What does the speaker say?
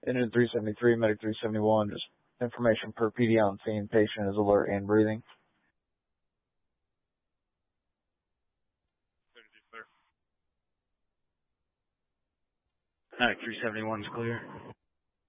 Engine 373, medic 371, just information per PD on scene. Patient is alert and breathing. Medic 371 is clear.